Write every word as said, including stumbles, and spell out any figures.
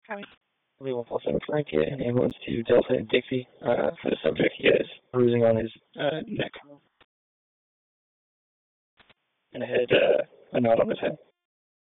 Lee one four seven Frank here, and ambulance to Delta and Dixie uh, for the subject. He has bruising on his uh, neck. And I had uh, a knot on his head.